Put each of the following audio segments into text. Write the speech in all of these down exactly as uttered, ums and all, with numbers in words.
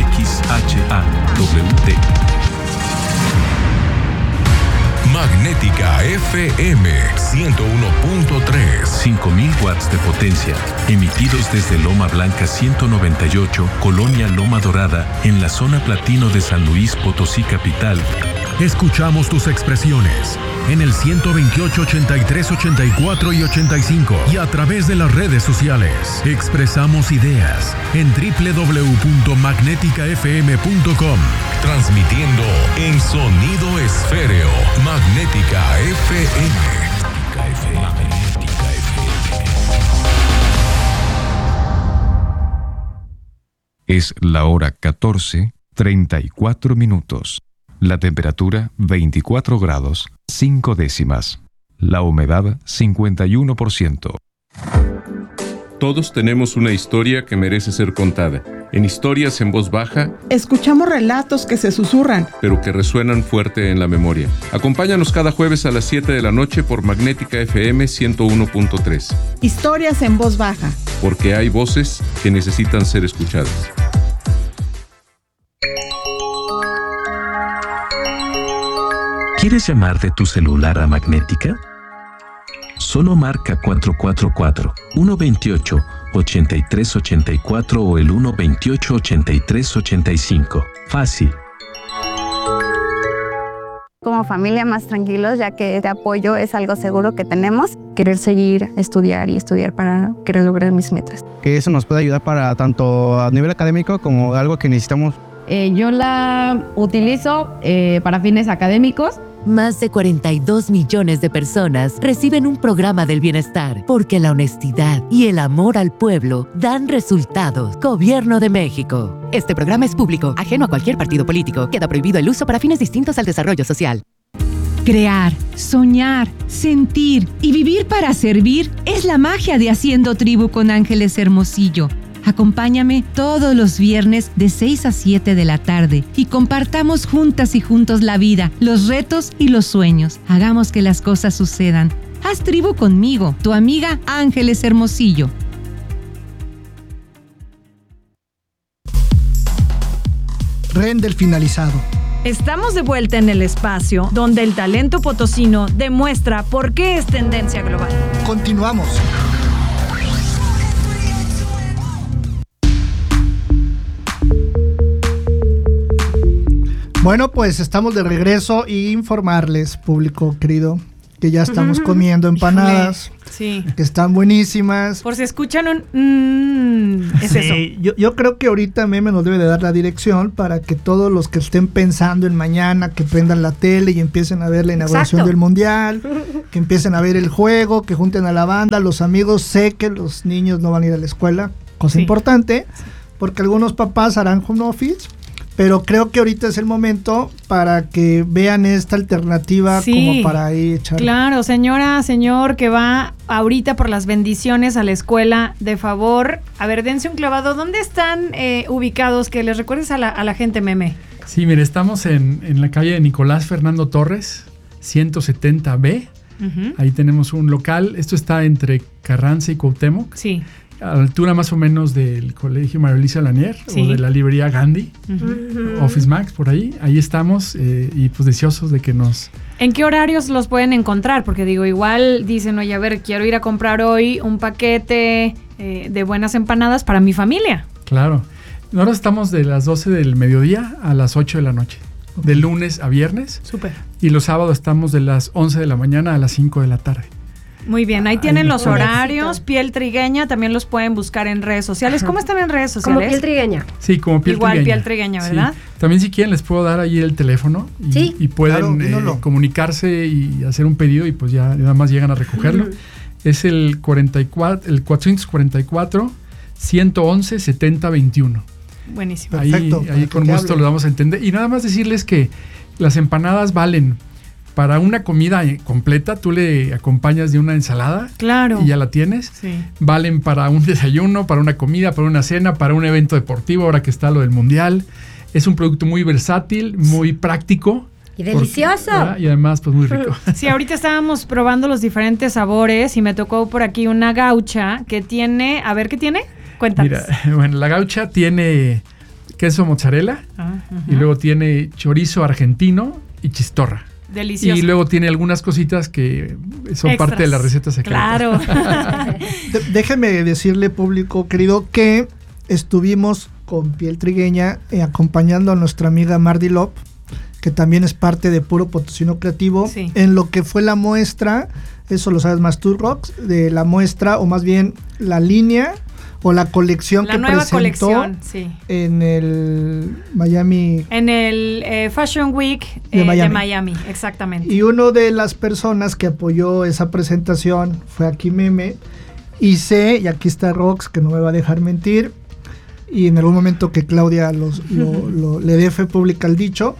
X H A W T. Magnética F M ciento uno punto tres. cinco mil watts de potencia, emitidos desde Loma Blanca ciento noventa y ocho, Colonia Loma Dorada, en la zona platino de San Luis Potosí capital. Escuchamos tus expresiones en el ciento veintiocho, ochenta y tres, ochenta y cuatro y ochenta y cinco y a través de las redes sociales. Expresamos ideas en doble u doble u doble u punto magnética f m punto com. Transmitiendo en sonido esféreo. Magnética F M. Es la hora catorce, treinta y cuatro minutos. La temperatura veinticuatro grados, cinco décimas. La humedad cincuenta y uno por ciento. Todos tenemos una historia que merece ser contada. En Historias en Voz Baja, escuchamos relatos que se susurran, pero que resuenan fuerte en la memoria. Acompáñanos cada jueves a las siete de la noche por Magnética F M ciento uno punto tres. Historias en Voz Baja. Porque hay voces que necesitan ser escuchadas. ¿Quieres llamar de tu celular a Magnética? Solo marca cuatro cuatro cuatro, uno dos ocho, ocho tres ocho cuatro o el uno dos ocho, ocho tres ocho cinco. Fácil. Como familia más tranquilos, ya que este apoyo es algo seguro que tenemos. Querer seguir, estudiar y estudiar para querer lograr mis metas. Que eso nos puede ayudar para tanto a nivel académico como algo que necesitamos. Eh, yo la utilizo eh, para fines académicos. Más de cuarenta y dos millones de personas reciben un programa del bienestar porque la honestidad y el amor al pueblo dan resultados. Gobierno de México. Este programa es público, ajeno a cualquier partido político. Queda prohibido el uso para fines distintos al desarrollo social. Crear, soñar, sentir y vivir para servir es la magia de Haciendo Tribu con Ángeles Hermosillo. Acompáñame todos los viernes de seis a siete de la tarde y compartamos juntas y juntos la vida, los retos y los sueños. Hagamos que las cosas sucedan. Haz tribu conmigo, tu amiga Ángeles Hermosillo. Render finalizado. Estamos de vuelta en el espacio donde el talento potosino demuestra por qué es tendencia global. Continuamos. Bueno, pues estamos de regreso y informarles, público querido, que ya estamos comiendo empanadas, sí, que están buenísimas. Por si escuchan un... Mmm, es sí, eso. Yo, yo creo que ahorita Meme nos debe de dar la dirección para que todos los que estén pensando en mañana, que prendan la tele y empiecen a ver la inauguración Exacto. del Mundial, que empiecen a ver el juego, que junten a la banda, los amigos. Sé que los niños no van a ir a la escuela, cosa sí. importante, porque algunos papás harán home office. Pero creo que ahorita es el momento para que vean esta alternativa sí, como para ahí echar. Claro, señora, señor, que va ahorita por las bendiciones a la escuela, de favor, a ver, dense un clavado. ¿Dónde están eh, ubicados? Que les recuerdes a la, a la gente, Meme. Sí, mire, estamos en, en la calle de Nicolás Fernando Torres, ciento setenta B. Uh-huh. Ahí tenemos un local. Esto está entre Carranza y Cuauhtémoc. Sí. A la altura más o menos del Colegio María Luisa Lanier sí. o de la librería Gandhi, uh-huh. Office Max, por ahí. Ahí estamos eh, y pues deseosos de que nos... ¿En qué horarios los pueden encontrar? Porque digo, igual dicen, oye, a ver, quiero ir a comprar hoy un paquete eh, de buenas empanadas para mi familia. Claro. Nosotros estamos de las doce del mediodía a las ocho de la noche. Okay. De lunes a viernes. Súper. Y los sábados estamos de las once de la mañana a las cinco de la tarde. Muy bien, ahí tienen ahí los horarios. Piel Trigueña, también los pueden buscar en redes sociales. Ajá. ¿Cómo están en redes sociales? Como Piel Trigueña. Sí, como Piel Igual Trigueña. Piel Trigueña, ¿verdad? Sí. También si quieren les puedo dar ahí el teléfono y, sí. y pueden claro, eh, comunicarse y hacer un pedido y pues ya nada más llegan a recogerlo. Uh-huh. Es el, cuarenta y cuatro, el cuatrocientos cuarenta y cuatro, ciento once, setenta veintiuno. Buenísimo. Ahí, Perfecto, ahí con gusto hable. Lo vamos a entender. Y nada más decirles que las empanadas valen... Para una comida completa, tú le acompañas de una ensalada. Claro. Y ya la tienes. Sí. Valen para un desayuno, para una comida, para una cena, para un evento deportivo, ahora que está lo del Mundial. Es un producto muy versátil, muy práctico. Y delicioso. Porque, y además, pues muy rico. Sí, ahorita estábamos probando los diferentes sabores y me tocó por aquí una gaucha que tiene... A ver, ¿qué tiene? Cuéntanos. Mira, bueno, la gaucha tiene queso mozzarella, Ah, ajá. y luego tiene chorizo argentino y chistorra. Delicioso. Y luego tiene algunas cositas que son Extras. parte de la receta secreta. Claro. De- déjeme decirle, público querido, que estuvimos con piel trigueña eh, acompañando a nuestra amiga Mardi Lop, que también es parte de Puro Potosino Creativo, Sí. en lo que fue la muestra, eso lo sabes más tú, Rox, de la muestra, o más bien la línea o la colección La que nueva presentó colección, sí. en el Miami. En el eh, Fashion Week De eh, Miami. de Miami, exactamente. Y una de las personas que apoyó esa presentación fue aquí Meme. Y sé, y aquí está Rox, que no me va a dejar mentir, y en algún momento que Claudia los, lo, lo- le dé fe pública al dicho,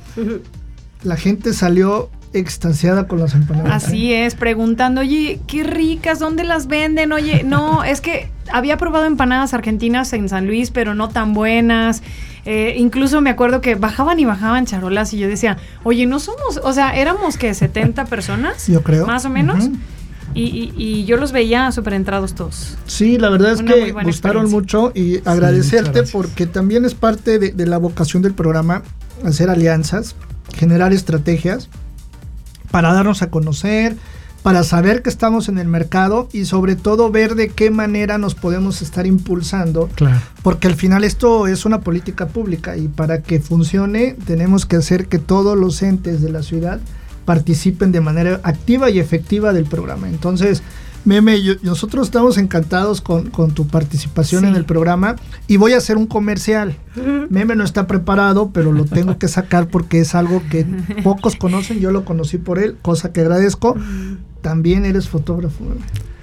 la gente salió extasiada con las empanadas. Así es, preguntando, oye, qué ricas, ¿dónde las venden? Oye, no, es que había probado empanadas argentinas en San Luis, pero no tan buenas. Eh, incluso me acuerdo que bajaban y bajaban charolas y yo decía, oye, no somos, o sea, éramos que setenta personas, Yo creo. más o menos, Ujú. y, y- y yo los veía súper entrados todos. Sí, la verdad es Una muy que buena gustaron experiencia. mucho y muchas agradecerte gracias. porque también es parte de, de la vocación del programa hacer alianzas, generar estrategias para darnos a conocer, para saber que estamos en el mercado y sobre todo ver de qué manera nos podemos estar impulsando, Claro. porque al final esto es una política pública y para que funcione tenemos que hacer que todos los entes de la ciudad participen de manera activa y efectiva del programa. Entonces, Meme, yo- nosotros estamos encantados con, con tu participación Sí. en el programa y voy a hacer un comercial. Meme no está preparado, pero lo tengo que sacar porque es algo que pocos conocen. Yo lo conocí por él, cosa que agradezco. También eres fotógrafo, Meme.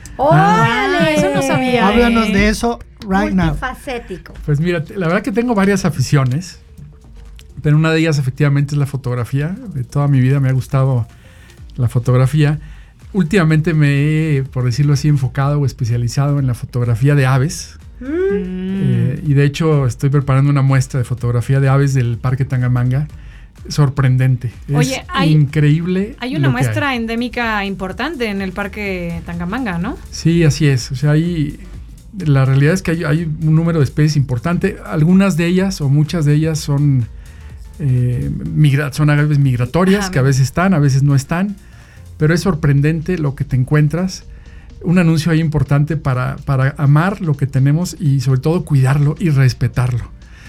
Ah, eso no sabía. Háblanos ¿eh? de eso right now. Multifacético. Pues mira, te- la verdad que tengo varias aficiones, pero una de ellas efectivamente es la fotografía. De toda mi vida me ha gustado la fotografía. Últimamente me he, por decirlo así, enfocado o especializado en la fotografía de aves. Mm. Eh, y de hecho estoy preparando una muestra de fotografía de aves del Parque Tangamanga. Sorprendente. Oye, es hay- increíble. Hay una lo que muestra endémica importante en el Parque Tangamanga, ¿no? Sí, así es. O sea, hay, la realidad es que hay, hay un número de especies importante. Algunas de ellas o muchas de ellas son, eh, migra- son aves migratorias, Ajá. que a veces están, a veces no están. Pero es sorprendente lo que te encuentras. Un anuncio ahí importante para, para amar lo que tenemos y sobre todo cuidarlo y respetarlo.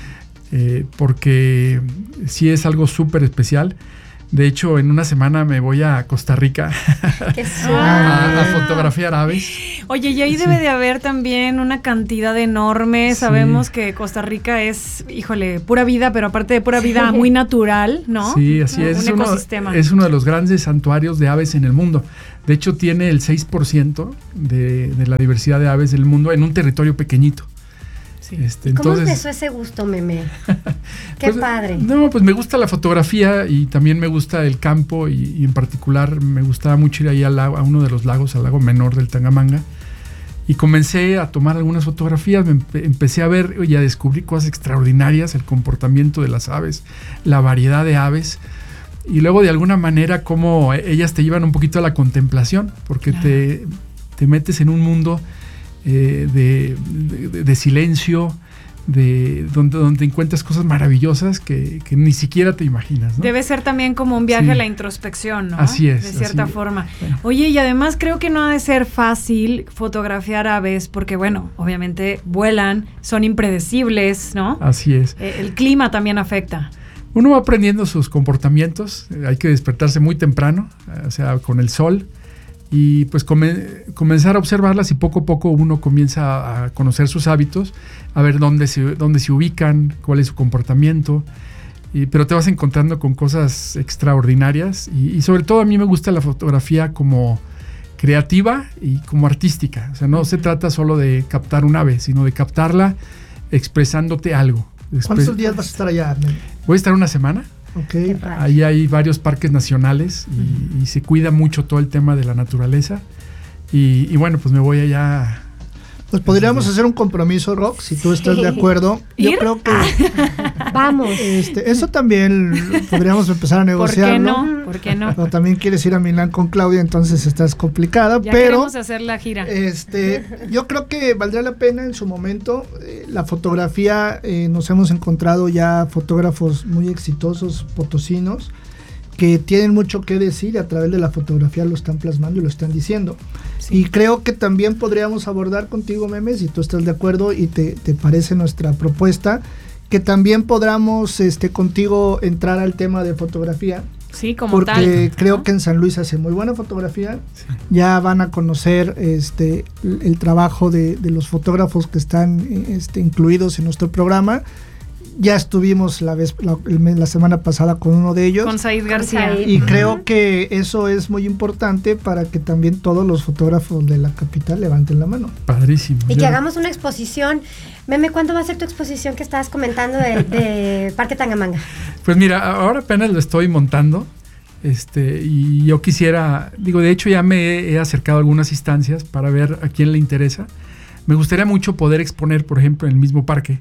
Eh, porque sí es algo súper especial. De hecho, en una semana me voy a Costa Rica Qué a, a fotografiar aves. Oye, y ahí Sí. debe de haber también una cantidad enorme. Sí. Sabemos que Costa Rica es, híjole, pura vida, pero aparte de pura vida, muy natural, ¿no? Sí, así es. Un Es uno, ecosistema. es uno de los grandes santuarios de aves en el mundo. De hecho, tiene el seis por ciento de, de la diversidad de aves del mundo en un territorio pequeñito. Este, ¿Y ¿Cómo entonces, empezó ese gusto, Meme? Qué pues, padre. No, pues me gusta la fotografía y también me gusta el campo y, y en particular me gustaba mucho ir ahí al lago, a uno de los lagos, al lago menor del Tangamanga. Y comencé a tomar algunas fotografías, me empe- empecé a ver y a descubrir cosas extraordinarias, el comportamiento de las aves, la variedad de aves. Y luego de alguna manera cómo ellas te llevan un poquito a la contemplación, porque Claro. te, te metes en un mundo eh, de, de- de silencio, de donde, donde encuentras cosas maravillosas que, que ni siquiera te imaginas, ¿no? Debe ser también como un viaje Sí. a la introspección, ¿no? Así es, De cierta así- forma. bueno. Oye, y además creo que no ha de ser fácil fotografiar aves, porque bueno, obviamente vuelan, son impredecibles, ¿no? Así es. Eh, el clima también afecta. Uno va aprendiendo sus comportamientos, eh, hay que despertarse muy temprano, eh, o sea, con el sol, y pues come- comenzar a observarlas y poco a poco uno comienza a conocer sus hábitos, a ver dónde se, dónde se ubican, cuál es su comportamiento, y- pero te vas encontrando con cosas extraordinarias y, y sobre todo a mí me gusta la fotografía como creativa y como artística, o sea, no se trata solo de captar un ave, sino de captarla expresándote algo. ¿Cuántos Expre- días vas a estar allá, Meme? Voy a estar una semana. Ok. Ahí hay varios parques nacionales y, y se cuida mucho todo el tema de la naturaleza. Y, y bueno, pues me voy allá Pues podríamos hacer un compromiso, Rock, si tú estás de acuerdo. Yo ¿Ir? creo que vamos. Este, eso también podríamos empezar a negociarlo. ¿Por qué no? ¿Por qué no? Pero también quieres ir a Milán con Claudia, entonces estás complicada. Ya pero queremos hacer la gira. Este, yo creo que valdría la pena en su momento. Eh, la fotografía, eh, nos hemos encontrado ya fotógrafos muy exitosos, potosinos, que tienen mucho que decir y a través de la fotografía lo están plasmando y lo están diciendo. Sí. Y creo que también podríamos abordar contigo, Meme, si tú estás de acuerdo y te, te parece nuestra propuesta, que también podamos este, contigo entrar al tema de fotografía. Sí, como porque tal. Porque creo ¿no? que en San Luis hace muy buena fotografía. Sí. Ya van a conocer este, el, el trabajo de, de los fotógrafos que están este, incluidos en nuestro programa. Ya estuvimos la vez la, la semana pasada con uno de ellos. Con Said García. Y uh-huh. creo que eso es muy importante para que también todos los fotógrafos de la capital levanten la mano. Padrísimo. Y que hagamos una exposición. Meme, ¿cuándo va a ser tu exposición que estabas comentando de, de Parque Tangamanga? Pues mira, ahora apenas lo estoy montando. Este, y yo quisiera, digo, de hecho ya me he acercado a algunas instancias para ver a quién le interesa. Me gustaría mucho poder exponer, por ejemplo, en el mismo parque,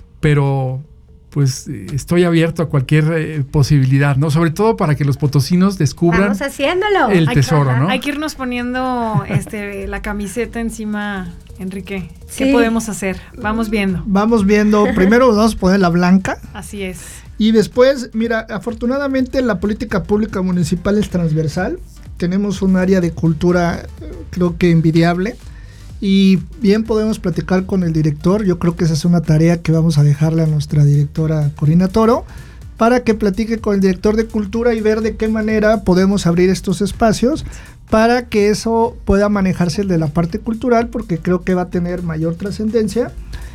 pero pues estoy abierto a cualquier eh, posibilidad, ¿no? Sobre todo para que los potosinos descubran Vamos haciéndolo. el tesoro, ¿no? Hay que irnos poniendo este, la camiseta encima, Enrique. Sí. ¿Qué podemos hacer? Vamos viendo. Vamos viendo. Primero vamos a poner la blanca. Así es. Y después, mira, afortunadamente la política pública municipal es transversal. Tenemos un área de cultura, creo que envidiable. Y bien podemos platicar con el director. Yo creo que esa es una tarea que vamos a dejarle a nuestra directora Corina Toro para que platique con el director de cultura y ver de qué manera podemos abrir estos espacios para que eso pueda manejarse de la parte cultural, porque creo que va a tener mayor trascendencia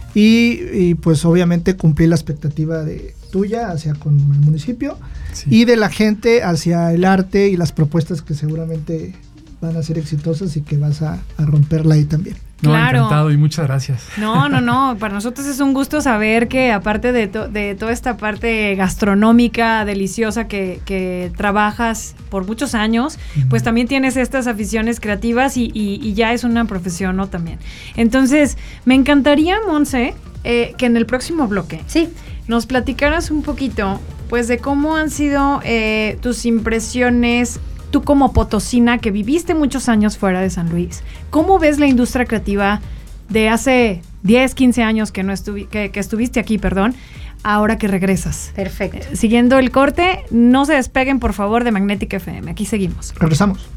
y, y pues obviamente cumplir la expectativa de tuya hacia con el municipio, sí, y de la gente hacia el arte y las propuestas que seguramente van a ser exitosas y que vas a, a romperla ahí también. No, claro. Encantado y muchas gracias. No, no, no, para nosotros es un gusto saber que aparte de, to, de toda esta parte gastronómica deliciosa que, que trabajas por muchos años, uh-huh, pues también tienes estas aficiones creativas y, y, y ya es una profesión, ¿no? También. Entonces, me encantaría, Monse, eh, que en el próximo bloque sí, nos platicaras un poquito, pues, de cómo han sido eh, tus impresiones. Tú como potosina que viviste muchos años fuera de San Luis, ¿cómo ves la industria creativa de hace diez, quince años que, no estuvi- que, que estuviste aquí, perdón, ahora que regresas? Perfecto. Eh, siguiendo el corte, no se despeguen por favor de Magnética F M, aquí seguimos. Regresamos.